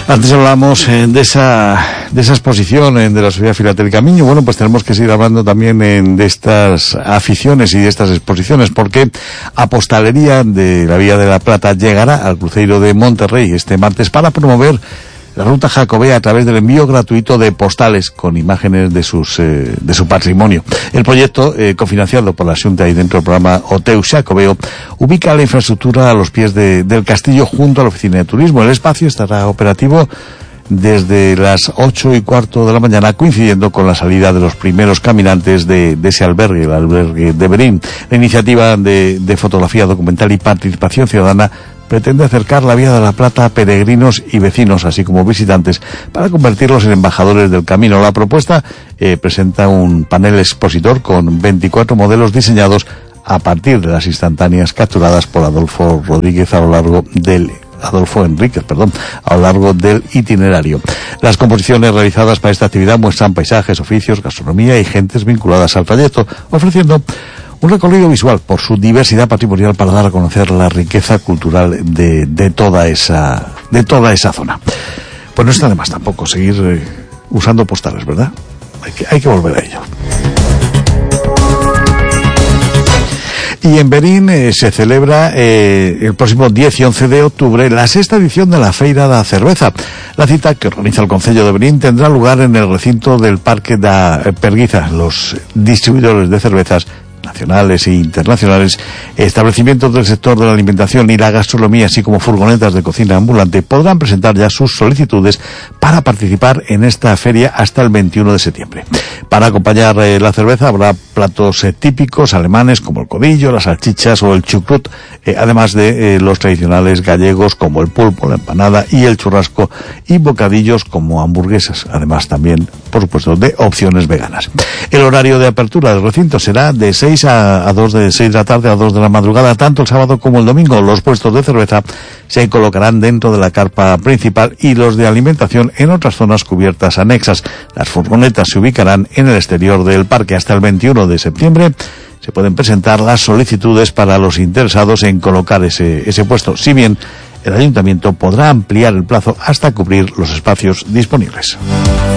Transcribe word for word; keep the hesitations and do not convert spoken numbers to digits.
Antes hablamos eh, de esa de esa exposición eh, de la Sociedad Filatélica Miño. Bueno, pues tenemos que seguir hablando también eh, de estas aficiones y de estas exposiciones, porque a Postalería de la Vía de la Plata llegará al cruceiro de Monterrey este martes para promover la ruta jacobea a través del envío gratuito de postales con imágenes de sus eh, de su patrimonio. El proyecto, eh, cofinanciado por la Xunta y dentro del programa Oteu Xacobeo, ubica la infraestructura a los pies de, del castillo junto a la oficina de turismo. El espacio estará operativo desde las ocho y cuarto de la mañana, coincidiendo con la salida de los primeros caminantes de, de ese albergue, el albergue de Berín. La iniciativa de, de fotografía documental y participación ciudadana pretende acercar la Vía de la Plata a peregrinos y vecinos, así como visitantes, para convertirlos en embajadores del camino. La propuesta eh, presenta un panel expositor con veinticuatro modelos diseñados a partir de las instantáneas capturadas por Adolfo Rodríguez a lo largo del Adolfo Enríquez, perdón, a lo largo del itinerario. Las composiciones realizadas para esta actividad muestran paisajes, oficios, gastronomía y gentes vinculadas al trayecto, ofreciendo un recorrido visual por su diversidad patrimonial para dar a conocer la riqueza cultural de, de toda esa de toda esa zona. Pues no está de más tampoco seguir eh, usando postales, ¿verdad? Hay que, hay que volver a ello. Y en Berín eh, se celebra eh, el próximo diez y once de octubre la sexta edición de la Feira da Cerveza. La cita, que organiza el Concello de Berín, tendrá lugar en el recinto del Parque da Perguiza. Los distribuidores de cervezas nacionales e internacionales, establecimientos del sector de la alimentación y la gastronomía, así como furgonetas de cocina ambulante, podrán presentar ya sus solicitudes para participar en esta feria hasta el veintiuno de septiembre. Para acompañar eh, la cerveza habrá platos eh, típicos alemanes como el codillo, las salchichas o el chucrut, eh, además de eh, los tradicionales gallegos como el pulpo, la empanada y el churrasco, y bocadillos como hamburguesas, además también, por supuesto, de opciones veganas. El horario de apertura del recinto será de seis a dos de seis de la tarde a dos de la madrugada, tanto el sábado como el domingo. Los puestos de cerveza se colocarán dentro de la carpa principal y los de alimentación en otras zonas cubiertas anexas. Las furgonetas se ubicarán en el exterior del parque. Hasta el veintiuno de septiembre se pueden presentar las solicitudes para los interesados en colocar ese, ese puesto, si bien el ayuntamiento podrá ampliar el plazo hasta cubrir los espacios disponibles.